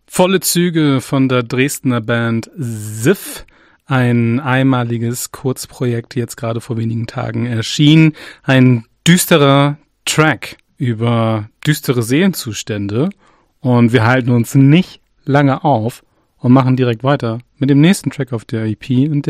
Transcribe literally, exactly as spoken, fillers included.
Volle Züge von der Dresdner Band Siff. Ein einmaliges Kurzprojekt, jetzt gerade vor wenigen Tagen erschien. Ein düsterer Track über düstere Seelenzustände. Und wir halten uns nicht lange auf und machen direkt weiter mit dem nächsten Track auf der E P. Und